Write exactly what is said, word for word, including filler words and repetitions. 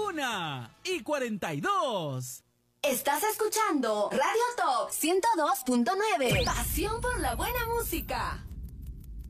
Una y cuarenta y dos. Estás escuchando Radio Top ciento dos punto nueve. Pasión por la buena música.